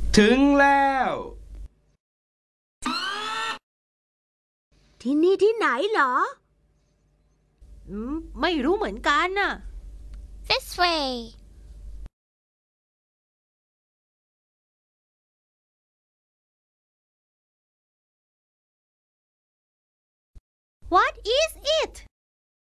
ถึงแล้วที่นี่ที่ไหนเหรอไม่รู้เหมือนกันน่ะ This way What is it